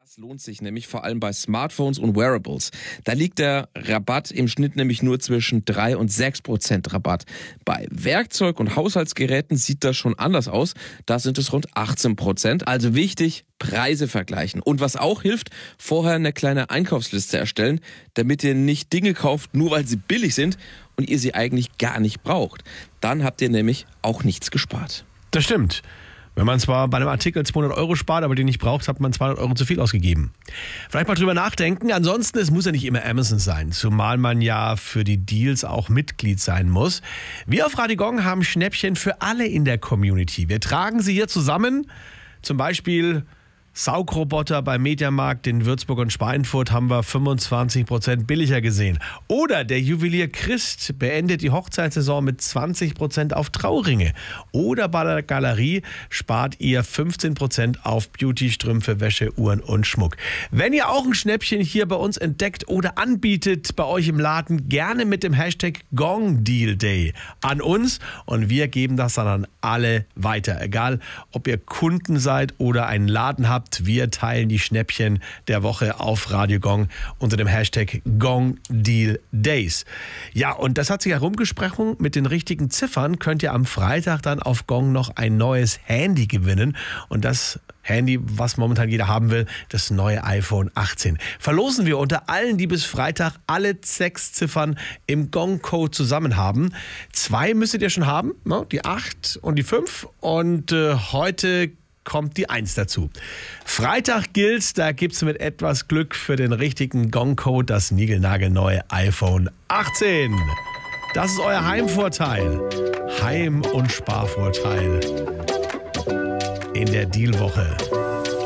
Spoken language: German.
Das lohnt sich nämlich vor allem bei Smartphones und Wearables. Da liegt der Rabatt im Schnitt nämlich nur zwischen 3 und 6% Rabatt. Bei Werkzeug- und Haushaltsgeräten sieht das schon anders aus. Da sind es rund 18%. Also wichtig, Preise vergleichen. Und was auch hilft, vorher eine kleine Einkaufsliste erstellen, damit ihr nicht Dinge kauft, nur weil sie billig sind und ihr sie eigentlich gar nicht braucht. Dann habt ihr nämlich auch nichts gespart. Das stimmt. Wenn man zwar bei einem Artikel 200 Euro spart, aber den nicht braucht, hat man 200 Euro zu viel ausgegeben. Vielleicht mal drüber nachdenken. Ansonsten, es muss ja nicht immer Amazon sein, zumal man ja für die Deals auch Mitglied sein muss. Wir auf Radio Gong haben Schnäppchen für alle in der Community. Wir tragen sie hier zusammen. Zum Beispiel Saugroboter beim Mediamarkt in Würzburg und Schweinfurt haben wir 25% billiger gesehen. Oder der Juwelier Christ beendet die Hochzeitssaison mit 20% auf Trauringe. Oder bei der Galerie spart ihr 15% auf Beauty, Strümpfe, Wäsche, Uhren und Schmuck. Wenn ihr auch ein Schnäppchen hier bei uns entdeckt oder anbietet bei euch im Laden, gerne mit dem Hashtag GongDealDay an uns und wir geben das dann an alle weiter. Egal, ob ihr Kunden seid oder einen Laden habt, wir teilen die Schnäppchen der Woche auf Radio Gong unter dem Hashtag GongDealDays. Ja, und das hat sich herumgesprochen. Mit den richtigen Ziffern könnt ihr am Freitag dann auf Gong noch ein neues Handy gewinnen. Und das Handy, was momentan jeder haben will, das neue iPhone 18. Verlosen wir unter allen, die bis Freitag alle 6 Ziffern im Gong-Code zusammen haben. 2 müsstet ihr schon haben, ne? Die 8 und die 5. Und heute kommt die 1 dazu. Freitag gilt, da gibt es mit etwas Glück für den richtigen Gong-Code das niegelnagelneue iPhone 18. Das ist euer Heimvorteil. Heim- und Sparvorteil in der Dealwoche.